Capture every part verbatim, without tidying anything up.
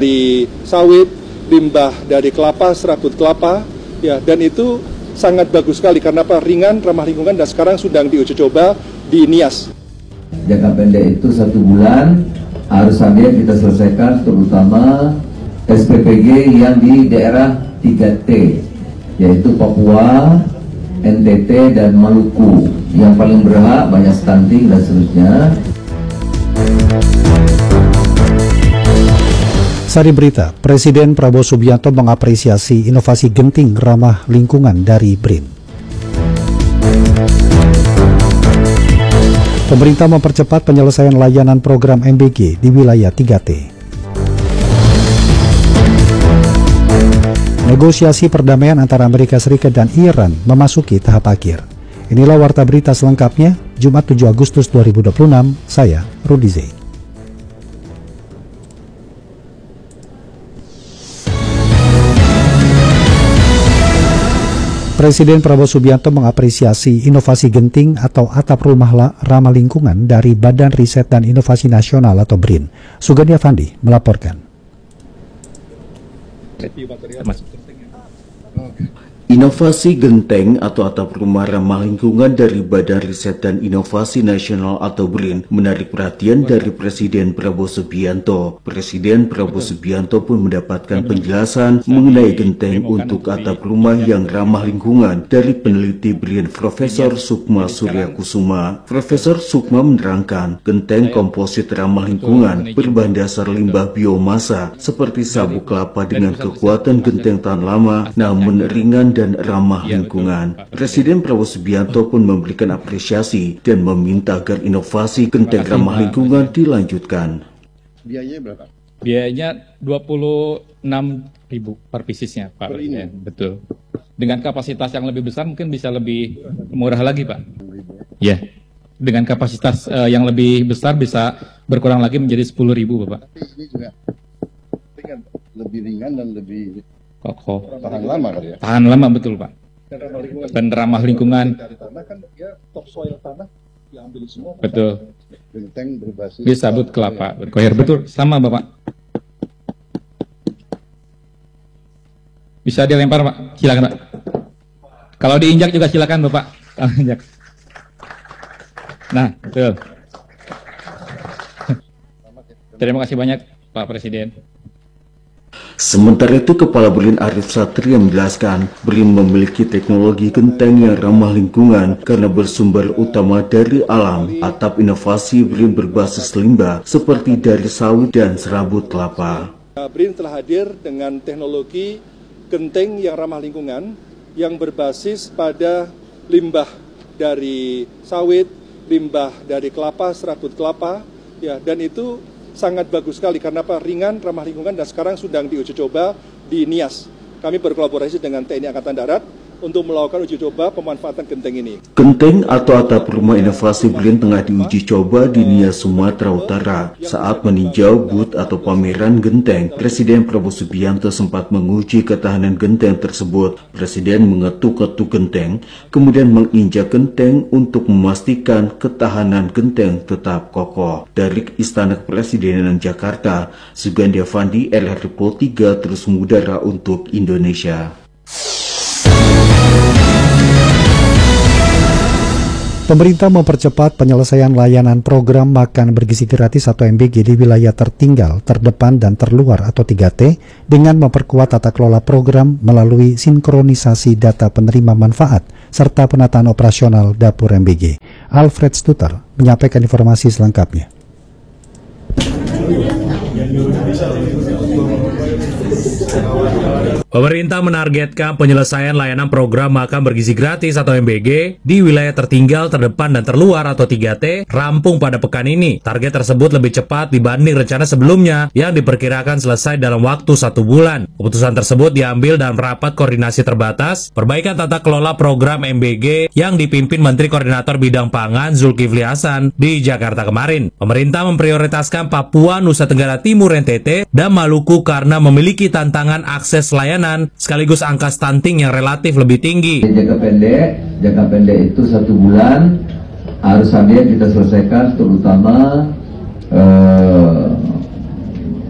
Di sawit, limbah dari kelapa, serabut kelapa, ya, dan itu sangat bagus sekali karena apa? Ringan, ramah lingkungan, dan sekarang sedang diuji coba di Nias. Jangka pendek itu satu bulan, harus saja kita selesaikan terutama S P P G yang di daerah tiga T, yaitu Papua, N T T, dan Maluku. Yang paling berhak, banyak stunting dan seterusnya. Sari berita, Presiden Prabowo Subianto mengapresiasi inovasi genting ramah lingkungan dari B R I N. Pemerintah mempercepat penyelesaian layanan program M B G di wilayah tiga T. Negosiasi perdamaian antara Amerika Serikat dan Iran memasuki tahap akhir. Inilah warta berita selengkapnya, Jumat tujuh Agustus dua ribu dua puluh enam, saya Rudi Zain. Presiden Prabowo Subianto mengapresiasi inovasi genting atau atap rumah ramah lingkungan dari Badan Riset dan Inovasi Nasional atau B R I N. Sugandi Avandi melaporkan. Inovasi genteng atau atap rumah ramah lingkungan dari Badan Riset dan Inovasi Nasional atau B R I N menarik perhatian dari Presiden Prabowo Subianto. Presiden Prabowo Subianto pun mendapatkan penjelasan mengenai genteng untuk atap rumah yang ramah lingkungan dari peneliti B R I N Profesor Sukma Suryakusuma. Profesor Sukma menerangkan genteng komposit ramah lingkungan berbahan dasar limbah biomasa seperti sabuk kelapa dengan kekuatan genteng tahan lama namun ringan dan ramah lingkungan. Presiden Prabowo Subianto pun memberikan apresiasi dan meminta agar inovasi genteng ramah lingkungan dilanjutkan. Biayanya berapa? Biayanya dua puluh enam ribu per piecesnya, Pak. Ya, betul. Dengan kapasitas yang lebih besar mungkin bisa lebih murah lagi, Pak. Ya. Dengan kapasitas uh, yang lebih besar bisa berkurang lagi menjadi sepuluh ribu, Bapak. Ini juga ringan, lebih ringan dan lebih kokoh. Tahan lama kan ya? Tahan lama, betul, Pak. Dan ramah lingkungan. Dari tanah kan ya topsoil tanah diambil semua. Betul. Genteng berbasis Disabut kelapa, berkoir, betul. Sama, Bapak. Bisa dilempar, Pak. Silakan, Pak. Kalau diinjak juga silakan, Bapak. Kalau injak. Nah, betul. Terima kasih banyak, Pak Presiden. Sementara itu, Kepala B R I N Arief Satria menjelaskan B R I N memiliki teknologi genteng yang ramah lingkungan karena bersumber utama dari alam. Atap inovasi B R I N berbasis limbah seperti dari sawit dan serabut kelapa. B R I N telah hadir dengan teknologi genteng yang ramah lingkungan yang berbasis pada limbah dari sawit, limbah dari kelapa, serabut kelapa, ya, dan itu sangat bagus sekali karena apa? Ringan, ramah lingkungan, dan sekarang sedang diuji coba di Nias. Kami berkolaborasi dengan T N I Angkatan Darat untuk melakukan uji coba pemanfaatan genteng ini. Genteng atau atap rumah inovasi B R I N tengah diuji coba di Nias, Sumatera Utara. Saat meninjau booth atau pameran genteng, Presiden Prabowo Subianto sempat menguji ketahanan genteng tersebut. Presiden mengetuk-ketuk genteng, kemudian menginjak genteng untuk memastikan ketahanan genteng tetap kokoh. Dari Istana Kepresidenan Jakarta, Sugandi Avandi, L R T Pol tiga, terus mengudara untuk Indonesia. Pemerintah mempercepat penyelesaian layanan program makan bergizi gratis atau M B G di wilayah tertinggal, terdepan, dan terluar atau tiga T dengan memperkuat tata kelola program melalui sinkronisasi data penerima manfaat serta penataan operasional dapur M B G. Alfred Stuter menyampaikan informasi selengkapnya. Pemerintah menargetkan penyelesaian layanan program makan bergizi gratis atau M B G di wilayah tertinggal, terdepan, dan terluar atau tiga T rampung pada pekan ini. Target tersebut lebih cepat dibanding rencana sebelumnya yang diperkirakan selesai dalam waktu satu bulan. Keputusan tersebut diambil dalam rapat koordinasi terbatas perbaikan tata kelola program M B G yang dipimpin Menteri Koordinator Bidang Pangan Zulkifli Hasan di Jakarta kemarin. Pemerintah memprioritaskan Papua, Nusa Tenggara Timur, N T T, dan Maluku karena memiliki tantangan akses layanan sekaligus angka stunting yang relatif lebih tinggi. Jangka pendek, jangka pendek itu satu bulan, harus saja kita selesaikan terutama eh,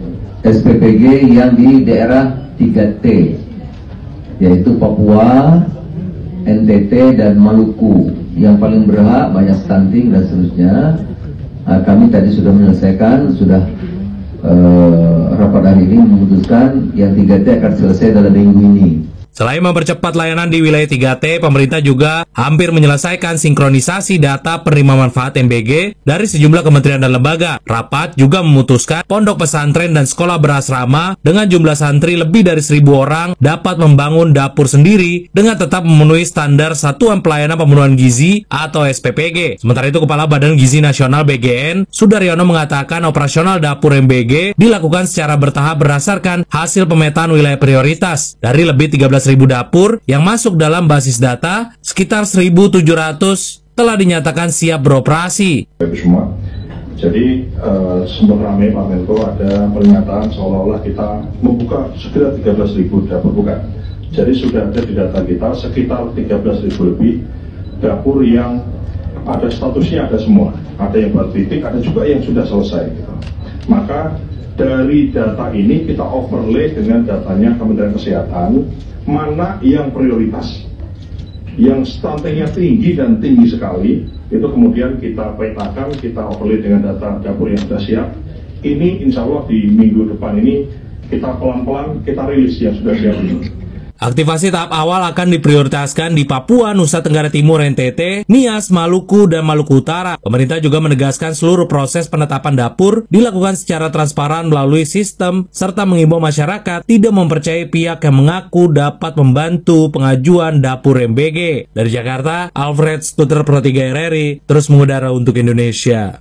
S P P G yang di daerah tiga T, yaitu Papua, N T T, dan Maluku. Yang paling berhak, banyak stunting dan seterusnya. Nah, kami tadi sudah menyelesaikan, sudah uh, rapat hari ini memutuskan yang tiga T akan selesai dalam minggu ini. Selain mempercepat layanan di wilayah tiga T, pemerintah juga hampir menyelesaikan sinkronisasi data penerima manfaat M B G dari sejumlah kementerian dan lembaga. Rapat juga memutuskan pondok pesantren dan sekolah berasrama dengan jumlah santri lebih dari seribu orang dapat membangun dapur sendiri dengan tetap memenuhi standar Satuan Pelayanan Pemenuhan Gizi atau S P P G. Sementara itu, Kepala Badan Gizi Nasional B G N, Sudaryono, mengatakan operasional dapur M B G dilakukan secara bertahap berdasarkan hasil pemetaan wilayah prioritas. Dari lebih tiga belas ribu dapur yang masuk dalam basis data, sekitar seribu tujuh ratus telah dinyatakan siap beroperasi. Semua. Jadi uh, sempat ramai Pak Menko ada pernyataan seolah-olah kita membuka sekitar tiga belas ribu dapur, bukan. Jadi sudah ada di data kita sekitar tiga belas ribu lebih dapur yang ada statusnya, ada semua. Ada yang baru titik, ada juga yang sudah selesai. Gitu. Maka dari data ini kita overlay dengan datanya Kementerian Kesehatan, mana yang prioritas, yang stuntingnya tinggi dan tinggi sekali, itu kemudian kita petakan, kita overlay dengan data dapur yang sudah siap. Ini insya Allah di minggu depan ini kita pelan-pelan kita rilis yang sudah siap ini. Aktivasi tahap awal akan diprioritaskan di Papua, Nusa Tenggara Timur, N T T, Nias, Maluku, dan Maluku Utara. Pemerintah juga menegaskan seluruh proses penetapan dapur dilakukan secara transparan melalui sistem, serta mengimbau masyarakat tidak mempercayai pihak yang mengaku dapat membantu pengajuan dapur M B G. Dari Jakarta, Alfred Stuter, Pro tiga R R I, terus mengudara untuk Indonesia.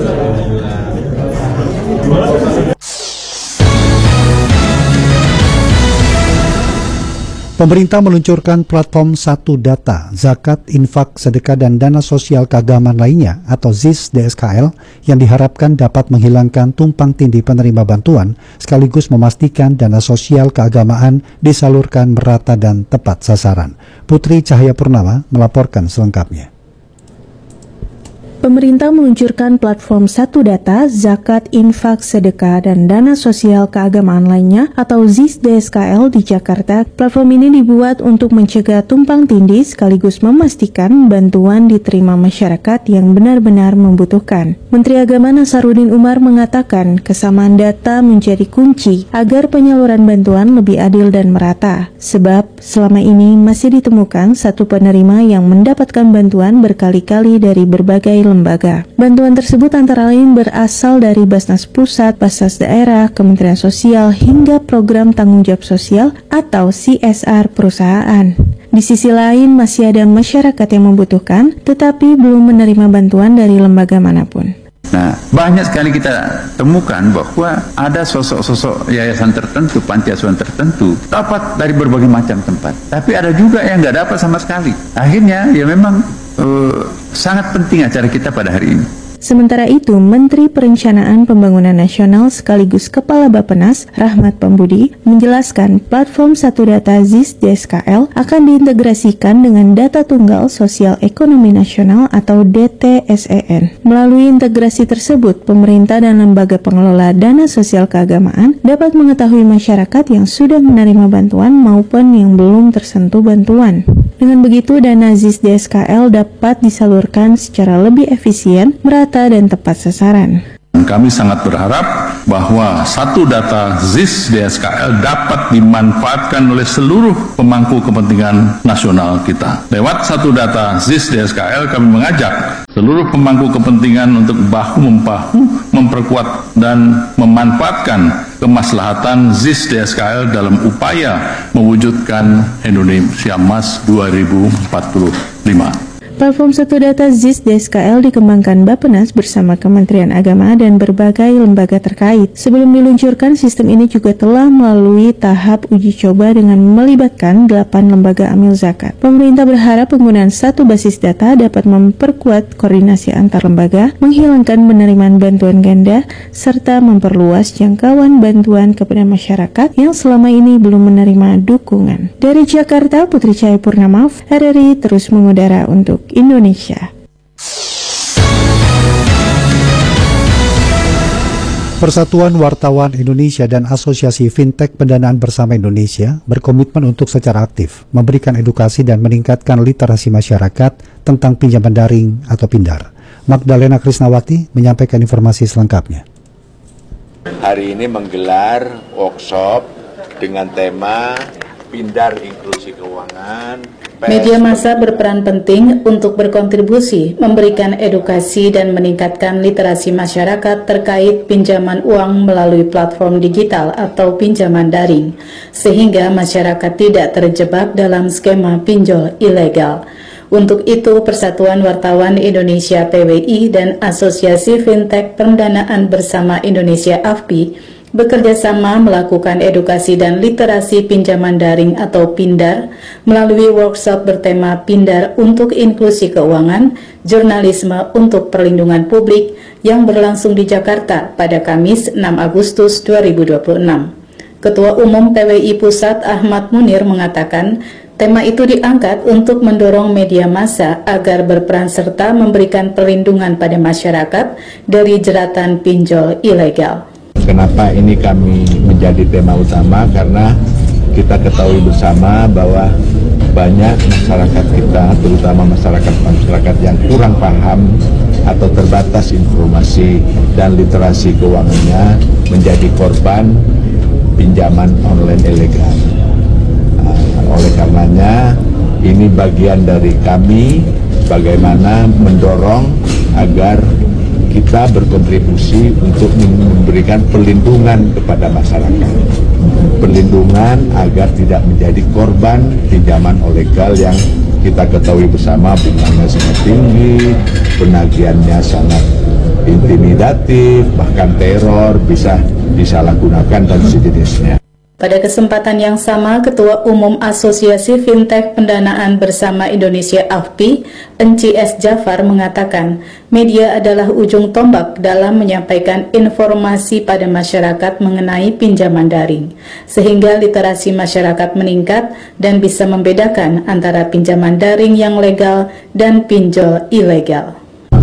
Pemerintah meluncurkan platform Satu Data, Zakat, Infak, Sedekah, dan Dana Sosial Keagamaan lainnya atau Z I S D S K L yang diharapkan dapat menghilangkan tumpang tindih penerima bantuan sekaligus memastikan dana sosial keagamaan disalurkan merata dan tepat sasaran. Putri Cahaya Purnama melaporkan selengkapnya. Pemerintah meluncurkan platform Satu Data, Zakat, Infak, Sedekah, dan Dana Sosial Keagamaan lainnya atau Z I S D S K L di Jakarta. Platform ini dibuat untuk mencegah tumpang tindih sekaligus memastikan bantuan diterima masyarakat yang benar-benar membutuhkan. Menteri Agama Nasaruddin Umar mengatakan kesamaan data menjadi kunci agar penyaluran bantuan lebih adil dan merata. Sebab selama ini masih ditemukan satu penerima yang mendapatkan bantuan berkali-kali dari berbagai lembaga. Bantuan tersebut antara lain berasal dari Basnas Pusat, Basnas Daerah, Kementerian Sosial, hingga program tanggung jawab sosial atau C S R perusahaan. Di sisi lain masih ada masyarakat yang membutuhkan tetapi belum menerima bantuan dari lembaga manapun. Nah, banyak sekali kita temukan bahwa ada sosok-sosok yayasan tertentu, panti asuhan tertentu dapat dari berbagai macam tempat, tapi ada juga yang nggak dapat sama sekali. Akhirnya ya memang uh, sangat penting acara kita pada hari ini. Sementara itu, Menteri Perencanaan Pembangunan Nasional sekaligus Kepala Bappenas, Rahmat Pambudi, menjelaskan platform Satu Data Z I S D S K L akan diintegrasikan dengan Data Tunggal Sosial Ekonomi Nasional atau D T S E N. Melalui integrasi tersebut, pemerintah dan lembaga pengelola dana sosial keagamaan dapat mengetahui masyarakat yang sudah menerima bantuan maupun yang belum tersentuh bantuan. Dengan begitu, dana Z I S D S K L dapat disalurkan secara lebih efisien, merata, dan tepat sasaran. Kami sangat berharap bahwa Satu Data Z I S D S K L dapat dimanfaatkan oleh seluruh pemangku kepentingan nasional kita. Lewat Satu Data Z I S D S K L kami mengajak seluruh pemangku kepentingan untuk bahu-membahu memperkuat dan memanfaatkan kemaslahatan Z I S D S K L dalam upaya mewujudkan Indonesia Emas dua ribu empat puluh lima. Platform Satu Data Z I S D S K L dikembangkan Bappenas bersama Kementerian Agama dan berbagai lembaga terkait. Sebelum diluncurkan, sistem ini juga telah melalui tahap uji coba dengan melibatkan delapan lembaga amil zakat. Pemerintah berharap penggunaan satu basis data dapat memperkuat koordinasi antar lembaga, menghilangkan penerimaan bantuan ganda, serta memperluas jangkauan bantuan kepada masyarakat yang selama ini belum menerima dukungan. Dari Jakarta, Putri Cahaya Purnama, R R I terus mengudara untuk Indonesia. Persatuan Wartawan Indonesia dan Asosiasi Fintech Pendanaan Bersama Indonesia berkomitmen untuk secara aktif memberikan edukasi dan meningkatkan literasi masyarakat tentang pinjaman daring atau pindar. Magdalena Krisnawati menyampaikan informasi selengkapnya. Hari ini menggelar workshop dengan tema Pindar Inklusi Keuangan. Media massa berperan penting untuk berkontribusi memberikan edukasi dan meningkatkan literasi masyarakat terkait pinjaman uang melalui platform digital atau pinjaman daring, sehingga masyarakat tidak terjebak dalam skema pinjol ilegal. Untuk itu, Persatuan Wartawan Indonesia P W I dan Asosiasi Fintech Pendanaan Bersama Indonesia A F P I bekerja sama melakukan edukasi dan literasi pinjaman daring atau Pindar melalui workshop bertema Pindar untuk Inklusi Keuangan, Jurnalisme untuk Perlindungan Publik yang berlangsung di Jakarta pada Kamis enam Agustus dua ribu dua puluh enam. Ketua Umum P W I Pusat Ahmad Munir mengatakan, tema itu diangkat untuk mendorong media massa agar berperan serta memberikan perlindungan pada masyarakat dari jeratan pinjol ilegal. Kenapa ini kami menjadi tema utama? Karena kita ketahui bersama bahwa banyak masyarakat kita, terutama masyarakat-masyarakat yang kurang paham atau terbatas informasi dan literasi keuangannya, menjadi korban pinjaman online ilegal. Nah, oleh karenanya, ini bagian dari kami bagaimana mendorong agar kita berkontribusi untuk memberikan perlindungan kepada masyarakat. Perlindungan agar tidak menjadi korban pinjaman ilegal yang kita ketahui bersama bunganya sangat tinggi, penagihannya sangat intimidatif, bahkan teror, bisa disalahgunakan dan sejenisnya. Pada kesempatan yang sama, Ketua Umum Asosiasi Fintech Pendanaan Bersama Indonesia A F P I, Enci S. Jafar mengatakan, media adalah ujung tombak dalam menyampaikan informasi pada masyarakat mengenai pinjaman daring, sehingga literasi masyarakat meningkat dan bisa membedakan antara pinjaman daring yang legal dan pinjol ilegal.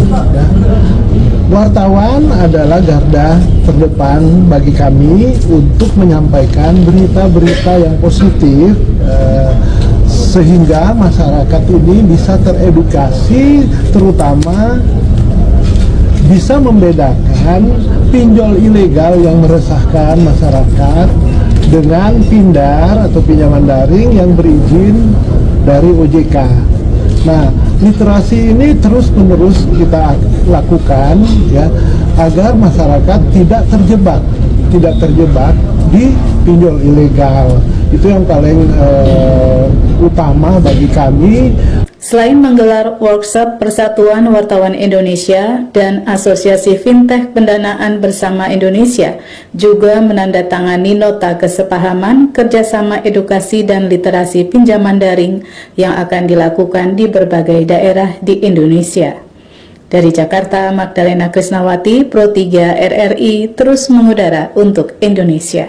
Wartawan adalah garda terdepan bagi kami untuk menyampaikan berita-berita yang positif eh, sehingga masyarakat ini bisa teredukasi, terutama bisa membedakan pinjol ilegal yang meresahkan masyarakat dengan pindar atau pinjaman daring yang berizin dari O J K. Nah, literasi ini terus-menerus kita lakukan ya agar masyarakat tidak terjebak, tidak terjebak di pinjol ilegal. Itu yang paling uh, utama bagi kami. Selain menggelar workshop, Persatuan Wartawan Indonesia dan Asosiasi Fintech Pendanaan Bersama Indonesia juga menandatangani nota kesepahaman kerjasama edukasi dan literasi pinjaman daring yang akan dilakukan di berbagai daerah di Indonesia. Dari Jakarta, Magdalena Krisnawati, Pro tiga R R I, terus mengudara untuk Indonesia.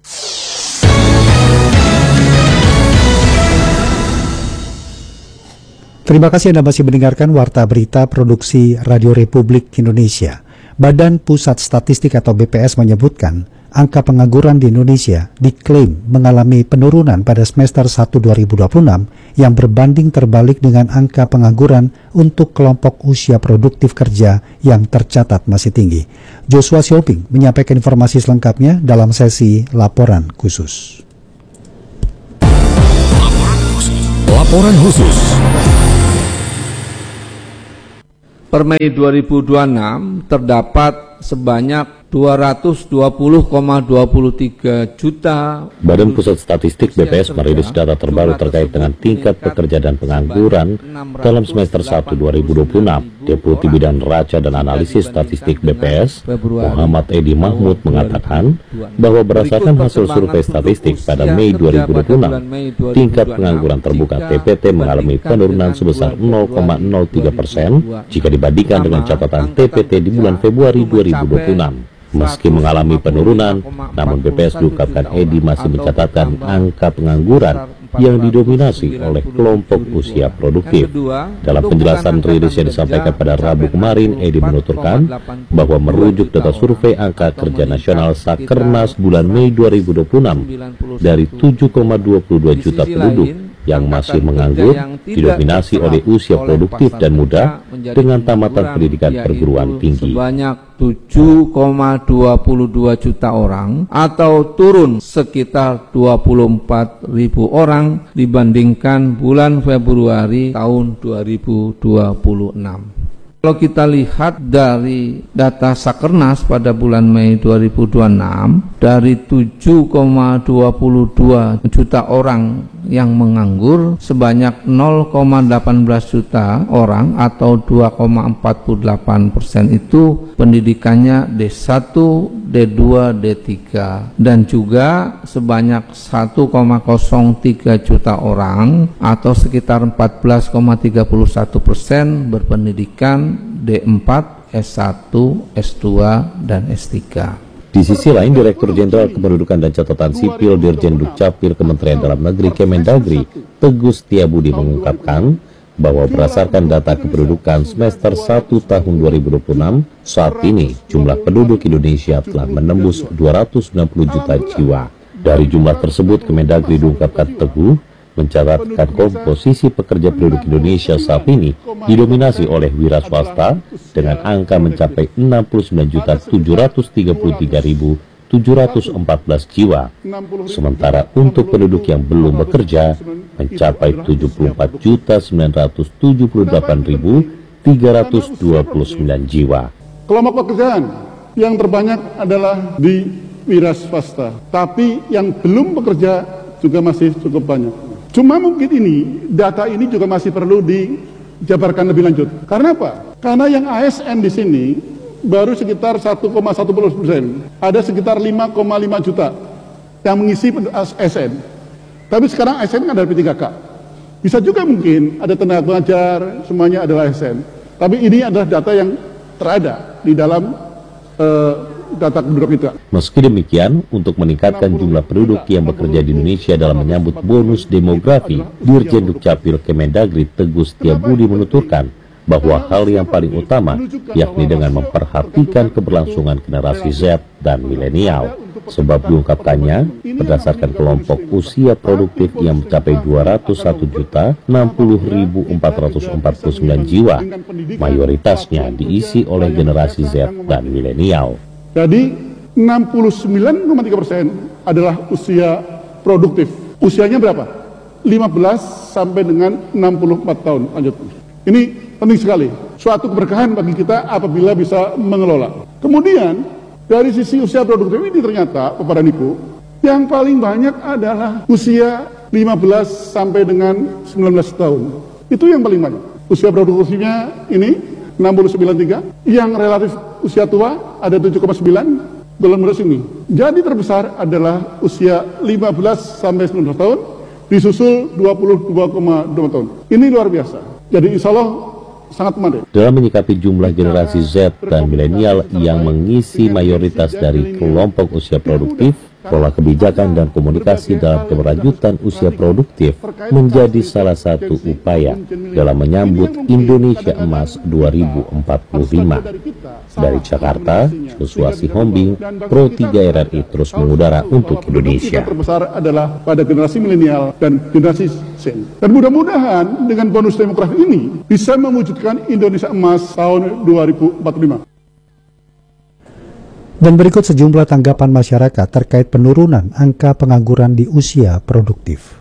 Terima kasih Anda masih mendengarkan Warta Berita Produksi Radio Republik Indonesia. Badan Pusat Statistik atau B P S menyebutkan, angka pengangguran di Indonesia diklaim mengalami penurunan pada semester satu dua ribu dua puluh enam yang berbanding terbalik dengan angka pengangguran untuk kelompok usia produktif kerja yang tercatat masih tinggi. Joshua Sioping menyampaikan informasi selengkapnya dalam sesi Laporan Khusus. Laporan Khusus. Per Mei dua ribu dua puluh enam terdapat sebanyak dua ratus dua puluh koma dua tiga juta. Badan Pusat Statistik B P S merilis data terbaru terkait dengan tingkat pekerja dan pengangguran dalam semester satu dua ribu dua puluh enam. Deputi Bidang Neraca dan Analisis Statistik B P S, Muhammad Edi Mahmud mengatakan bahwa berdasarkan hasil survei statistik pada Mei dua ribu dua puluh enam, tingkat pengangguran terbuka T P T mengalami penurunan sebesar nol koma nol tiga persen jika dibandingkan dengan catatan T P T di bulan Februari dua ribu dua puluh enam. Meski mengalami penurunan, namun B P S diungkapkan Edi masih mencatatkan angka pengangguran yang didominasi oleh kelompok usia produktif. Dalam penjelasan rilis yang disampaikan pada Rabu kemarin, Edi menuturkan bahwa merujuk data survei angka kerja nasional Sakernas bulan Mei dua ribu dua puluh enam, dari tujuh koma dua puluh dua juta penduduk yang masih menganggur didominasi oleh usia produktif dan muda dengan tamatan pendidikan perguruan tinggi. Sebanyak tujuh koma dua puluh dua juta orang atau turun sekitar dua puluh empat ribu orang dibandingkan bulan Februari tahun dua ribu dua puluh enam. Kalau kita lihat dari data Sakernas pada bulan Mei dua ribu dua puluh enam, dari tujuh koma dua puluh dua juta orang yang menganggur, sebanyak nol koma satu delapan juta orang atau dua koma empat puluh delapan persen itu pendidikannya D satu, D dua, D tiga, dan juga sebanyak satu koma nol tiga juta orang atau sekitar empat belas koma tiga puluh satu persen berpendidikan D empat, S satu, S dua, dan S tiga. Di sisi lain, Direktur Jenderal Kependudukan dan Catatan Sipil Dirjen Dukcapil Kementerian Dalam Negeri Kemendagri, Teguh Setiabudi mengungkapkan bahwa berdasarkan data kependudukan semester satu tahun dua ribu dua puluh enam, saat ini jumlah penduduk Indonesia telah menembus dua ratus sembilan puluh juta jiwa. Dari jumlah tersebut, Kemendagri diungkapkan Teguh mencatatkan komposisi pekerja penduduk Indonesia saat ini didominasi oleh wira swasta dengan angka mencapai enam puluh sembilan juta tujuh ratus tiga puluh tiga ribu tujuh ratus empat belas jiwa. Sementara untuk penduduk yang belum bekerja mencapai tujuh puluh empat juta sembilan ratus tujuh puluh delapan ribu tiga ratus dua puluh sembilan jiwa. Kelompok pekerjaan yang terbanyak adalah di wira swasta, tapi yang belum bekerja juga masih cukup banyak. Cuma mungkin ini, data ini juga masih perlu dijabarkan lebih lanjut. Karena apa? Karena yang A S N di sini baru sekitar satu koma satu persen. Ada sekitar lima koma lima juta yang mengisi A S N. Tapi sekarang A S N ada P tiga K. Bisa juga mungkin ada tenaga pengajar, semuanya adalah A S N. Tapi ini adalah data yang terada di dalam uh, data penduduk kita. Meski demikian, untuk meningkatkan jumlah penduduk yang bekerja di Indonesia dalam menyambut bonus demografi, Dirjen Dukcapil Kemendagri Teguh Setiabudi menuturkan bahwa hal yang paling utama yakni dengan memperhatikan keberlangsungan generasi Z dan milenial. Sebab diungkapkannya, berdasarkan kelompok usia produktif yang mencapai dua ratus satu juta enam puluh ribu empat ratus empat puluh sembilan jiwa, mayoritasnya diisi oleh generasi Z dan milenial. Jadi enam puluh sembilan koma tiga persen adalah usia produktif. Usianya berapa? lima belas sampai dengan enam puluh empat tahun. Lanjut. Ini penting sekali. Suatu keberkahan bagi kita apabila bisa mengelola. Kemudian dari sisi usia produktif ini ternyata Bapak dan Ibu, yang paling banyak adalah usia lima belas sampai dengan sembilan belas tahun. Itu yang paling banyak. Usia produktifnya ini enam puluh sembilan koma tiga, yang relatif usia tua ada tujuh koma sembilan dalam resmi. Jadi terbesar adalah usia lima belas sampai sembilan belas tahun, disusul dua puluh dua koma dua tahun. Ini luar biasa. Jadi insya Allah sangat memadai. Dalam menyikapi jumlah generasi Z dan milenial yang mengisi mayoritas dari kelompok usia produktif, pola kebijakan dan komunikasi dalam keberlanjutan usia produktif menjadi salah satu upaya dalam menyambut Indonesia Emas dua ribu empat puluh lima. Dari Jakarta, Joshua Sihombing, Pro tiga R R I terus mengudara untuk Indonesia. Yang terbesar adalah pada generasi milenial dan generasi Z. Dan mudah-mudahan dengan bonus demografi ini bisa mewujudkan Indonesia Emas tahun dua ribu empat puluh lima. Dan berikut sejumlah tanggapan masyarakat terkait penurunan angka pengangguran di usia produktif.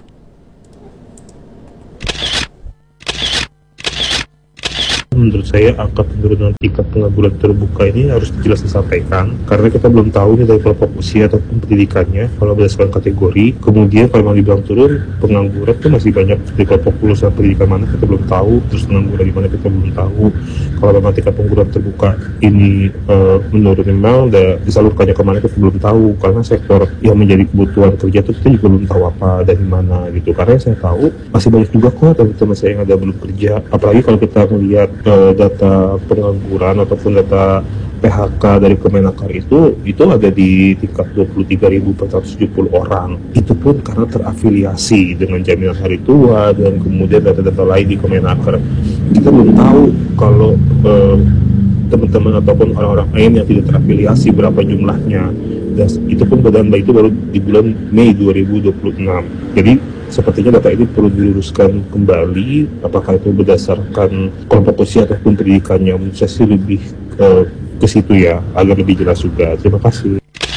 Menurut saya angka penurunan tingkat pengangguran terbuka ini harus jelas disampaikan karena kita belum tahu nih dari kelompok usia ataupun pendidikannya kalau berdasarkan kategori. Kemudian kalau memang dibilang turun, pengangguran itu masih banyak di kelompok lulusan pendidikan mana kita belum tahu, terus pengangguran di mana kita belum tahu. Kalau memang tingkat pengangguran terbuka ini uh, menurun memang dan disalurkannya kemana kita belum tahu karena sektor yang menjadi kebutuhan kerja itu kita juga belum tahu apa dari mana gitu. Karena yang saya tahu masih banyak juga kok teman-teman saya yang ada belum kerja, apalagi kalau kita melihat Uh, data pengangguran ataupun data P H K dari Kemenaker itu itu ada di tingkat dua puluh tiga ribu empat ratus tujuh puluh orang. Itu pun karena terafiliasi dengan jaminan hari tua dan kemudian data-data lain di Kemenaker. Kita belum tahu kalau eh, teman-teman ataupun orang-orang lain yang tidak terafiliasi berapa jumlahnya. Dan itu pun badan itu baru di bulan Mei dua ribu dua puluh enam. Jadi sepertinya data ini perlu diluruskan kembali, apakah itu berdasarkan kelompok usia ataupun pendidikannya. Menurut saya sih lebih ke, ke situ ya, agar lebih jelas juga. Terima kasih.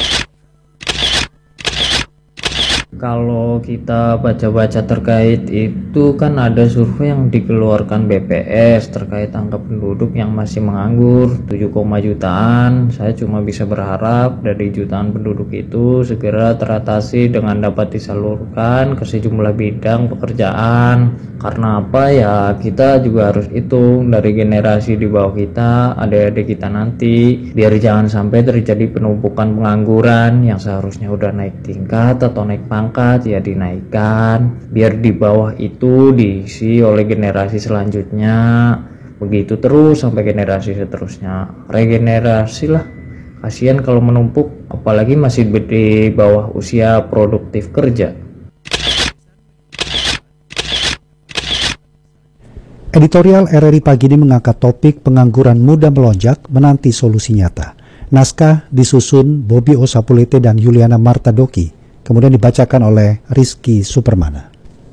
Kalau kita baca-baca terkait itu kan ada survei yang dikeluarkan B P S terkait angka penduduk yang masih menganggur tujuh koma jutaan. Saya cuma bisa berharap dari jutaan penduduk itu segera teratasi dengan dapat disalurkan ke sejumlah bidang pekerjaan. Karena apa ya, kita juga harus hitung dari generasi di bawah kita, adik-adik kita nanti, biar jangan sampai terjadi penumpukan pengangguran yang seharusnya udah naik tingkat atau naik pangkat ya dinaikkan, biar di bawah itu diisi oleh generasi selanjutnya, begitu terus sampai generasi seterusnya. Regenerasi lah, kasihan kalau menumpuk, apalagi masih di bawah usia produktif kerja. Editorial R R I pagi ini mengangkat topik pengangguran muda melonjak menanti solusi nyata. Naskah disusun Bobby Osapulete dan Yuliana Martadoki, kemudian dibacakan oleh Rizky Supermana.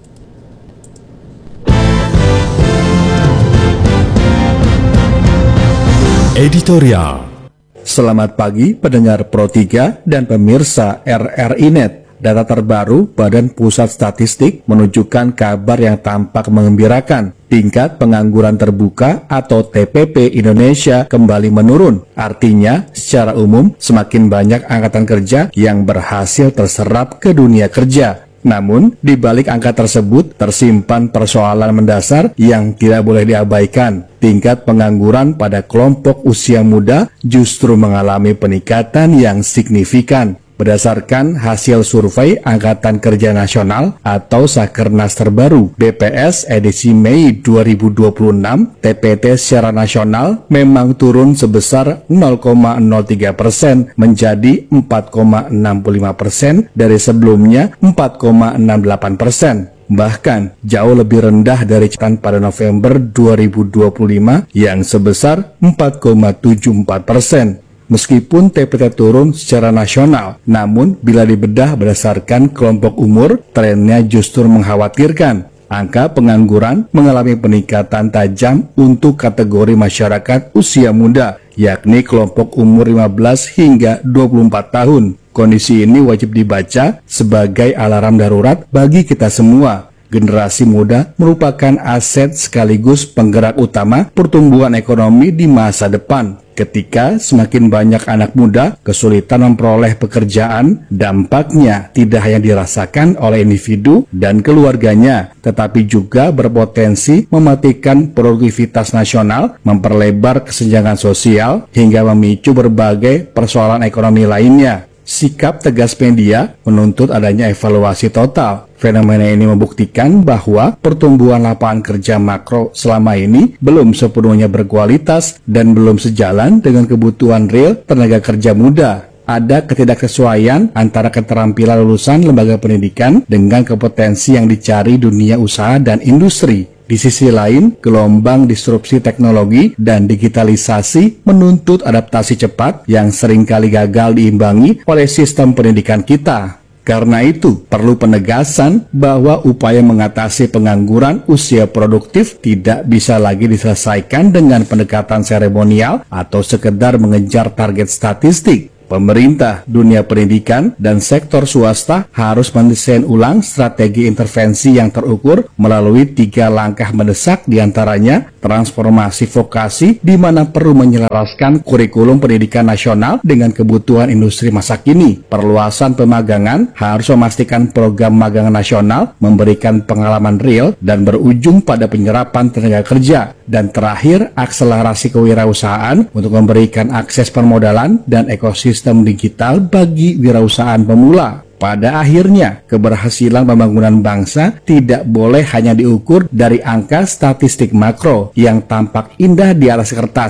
Editorial. Selamat pagi pendengar Pro tiga dan pemirsa R R I Net. Data terbaru Badan Pusat Statistik menunjukkan kabar yang tampak mengembirakan. Tingkat pengangguran terbuka atau T P P Indonesia kembali menurun. Artinya, secara umum semakin banyak angkatan kerja yang berhasil terserap ke dunia kerja. Namun, di balik angka tersebut tersimpan persoalan mendasar yang tidak boleh diabaikan. Tingkat pengangguran pada kelompok usia muda justru mengalami peningkatan yang signifikan. Berdasarkan hasil survei Angkatan Kerja Nasional atau Sakernas terbaru B P S edisi Mei dua ribu dua puluh enam, T P T secara nasional memang turun sebesar nol koma nol tiga persen menjadi empat koma enam lima persen dari sebelumnya empat koma enam delapan persen. Bahkan jauh lebih rendah dari catatan pada November dua ribu dua puluh lima yang sebesar empat koma tujuh empat persen. Meskipun T P T turun secara nasional, namun bila dibedah berdasarkan kelompok umur, trennya justru mengkhawatirkan. Angka pengangguran mengalami peningkatan tajam untuk kategori masyarakat usia muda, yakni kelompok umur lima belas hingga dua puluh empat tahun. Kondisi ini wajib dibaca sebagai alarm darurat bagi kita semua. Generasi muda merupakan aset sekaligus penggerak utama pertumbuhan ekonomi di masa depan. Ketika semakin banyak anak muda kesulitan memperoleh pekerjaan, dampaknya tidak hanya dirasakan oleh individu dan keluarganya, tetapi juga berpotensi mematikan produktivitas nasional, memperlebar kesenjangan sosial, hingga memicu berbagai persoalan ekonomi lainnya. Sikap tegas media menuntut adanya evaluasi total. Fenomena ini membuktikan bahwa pertumbuhan lapangan kerja makro selama ini belum sepenuhnya berkualitas dan belum sejalan dengan kebutuhan real tenaga kerja muda. Ada ketidaksesuaian antara keterampilan lulusan lembaga pendidikan dengan kompetensi yang dicari dunia usaha dan industri. Di sisi lain, gelombang disrupsi teknologi dan digitalisasi menuntut adaptasi cepat yang seringkali gagal diimbangi oleh sistem pendidikan kita. Karena itu, perlu penegasan bahwa upaya mengatasi pengangguran usia produktif tidak bisa lagi diselesaikan dengan pendekatan seremonial atau sekedar mengejar target statistik. Pemerintah, dunia pendidikan, dan sektor swasta harus mendesain ulang strategi intervensi yang terukur melalui tiga langkah mendesak, diantaranya transformasi vokasi di mana perlu menyelaraskan kurikulum pendidikan nasional dengan kebutuhan industri masa kini. Perluasan pemagangan harus memastikan program magang nasional memberikan pengalaman real dan berujung pada penyerapan tenaga kerja. Dan terakhir, akselerasi kewirausahaan untuk memberikan akses permodalan dan ekosistem digital bagi wirausahaan pemula. Pada akhirnya, keberhasilan pembangunan bangsa tidak boleh hanya diukur dari angka statistik makro yang tampak indah di atas kertas.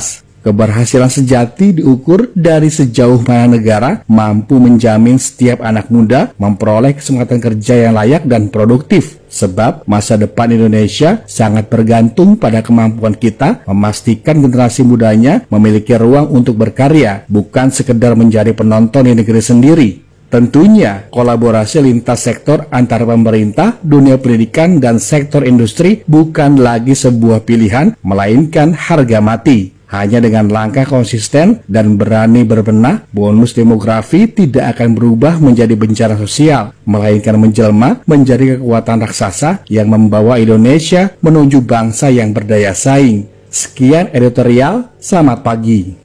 Keberhasilan sejati diukur dari sejauh mana negara mampu menjamin setiap anak muda memperoleh kesempatan kerja yang layak dan produktif. Sebab masa depan Indonesia sangat bergantung pada kemampuan kita memastikan generasi mudanya memiliki ruang untuk berkarya, bukan sekedar menjadi penonton di negeri sendiri. Tentunya, kolaborasi lintas sektor antara pemerintah, dunia pendidikan, dan sektor industri bukan lagi sebuah pilihan, melainkan harga mati. Hanya dengan langkah konsisten dan berani berbenah, bonus demografi tidak akan berubah menjadi bencana sosial, melainkan menjelma menjadi kekuatan raksasa yang membawa Indonesia menuju bangsa yang berdaya saing. Sekian editorial, selamat pagi.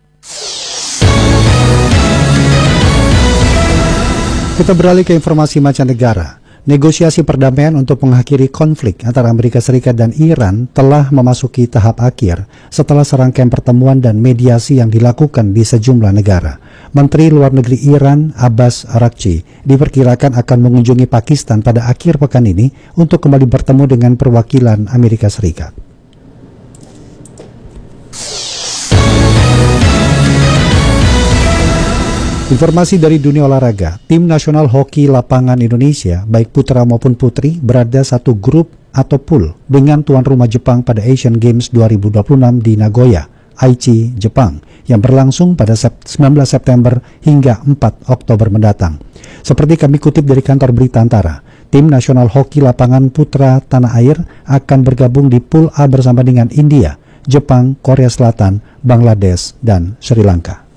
Kita beralih ke informasi mancanegara. Negosiasi perdamaian untuk mengakhiri konflik antara Amerika Serikat dan Iran telah memasuki tahap akhir setelah serangkaian pertemuan dan mediasi yang dilakukan di sejumlah negara. Menteri Luar Negeri Iran, Abbas Araghchi, diperkirakan akan mengunjungi Pakistan pada akhir pekan ini untuk kembali bertemu dengan perwakilan Amerika Serikat. Informasi dari dunia olahraga, tim nasional hoki lapangan Indonesia, baik putra maupun putri, berada satu grup atau pool dengan tuan rumah Jepang pada Asian Games dua ribu dua puluh enam di Nagoya, Aichi, Jepang, yang berlangsung pada sembilan belas September hingga empat Oktober mendatang. Seperti kami kutip dari kantor berita Antara, tim nasional hoki lapangan putra tanah air akan bergabung di pool A bersama dengan India, Jepang, Korea Selatan, Bangladesh, dan Sri Lanka.